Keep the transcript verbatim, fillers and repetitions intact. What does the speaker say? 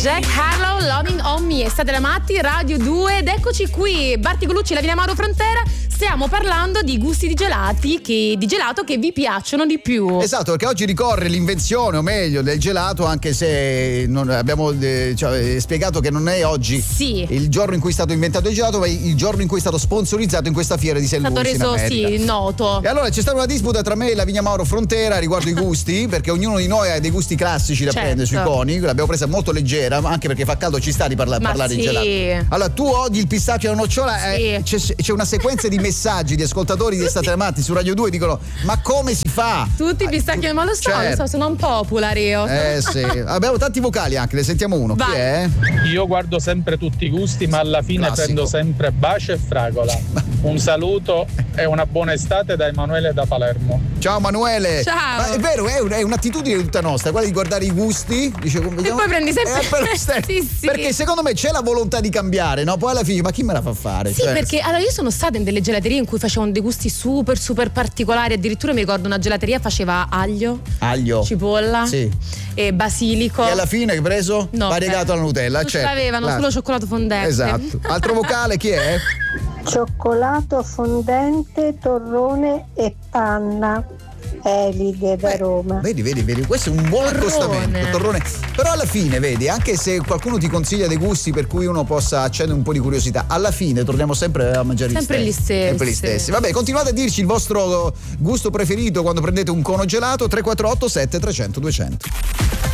Jack Harlow, Loving on Me. Estate la Matti, Radio due, ed eccoci qui, Barticolucci, Lavinia Mauro Frontera. Stiamo parlando di gusti di gelati che, di gelato che vi piacciono di più. Esatto, perché oggi ricorre l'invenzione, o meglio, del gelato, anche se non abbiamo eh, cioè, spiegato che non è oggi sì. il giorno in cui è stato inventato il gelato, ma il giorno in cui è stato sponsorizzato in questa fiera di Saint Louis in America. È stato reso, sì, noto. E allora c'è stata una disputa tra me e Lavinia Mauro Frontera riguardo i gusti, perché ognuno di noi ha dei gusti classici da certo. prendere sui coni. L'abbiamo presa molto leggera, anche perché fa caldo, ci sta di parla- parlare sì. di gelato. Allora, tu odi il pistacchio alla nocciola, sì. eh, c'è, c'è una sequenza di messaggi di ascoltatori di Estate la Matti su Radio due, dicono: ma come si fa? Tutti i pistacchi, ma lo so, certo. lo so, sono un popular io. Eh sì, abbiamo tanti vocali anche, ne sentiamo uno. Vai. Chi è? Io guardo sempre tutti i gusti, ma alla fine Classico. prendo sempre bacio e fragola. Un saluto e una buona estate da Emanuele da Palermo. Ciao Emanuele. Ciao. Ma è vero, è, un, è un'attitudine tutta nostra, quella di guardare i gusti, dice, come, e poi prendi sempre eh, per ste- sì, sì. Perché secondo me c'è la volontà di cambiare, no? Poi alla fine, ma chi me la fa fare? Sì, cioè, perché allora io sono stata in delle gelaterie in cui facevano dei gusti super super particolari, addirittura mi ricordo una gelateria faceva aglio, aglio, cipolla, sì. e basilico. E alla fine hai preso? No, variegato eh. alla Nutella, non certo. ce l'avevano, La... solo cioccolato fondente. Esatto. Altro vocale, chi è? Cioccolato fondente, torrone e panna. Elide da Roma. Vedi, vedi, vedi, questo è un buon Torrone. accostamento, torrone. Però alla fine, vedi, anche se qualcuno ti consiglia dei gusti per cui uno possa accendere un po' di curiosità, alla fine torniamo sempre a mangiare Sempre gli gli stessi. stessi. Sempre gli stessi. Vabbè, continuate a dirci il vostro gusto preferito quando prendete un cono gelato. Tre quattro otto sette trecento duecento.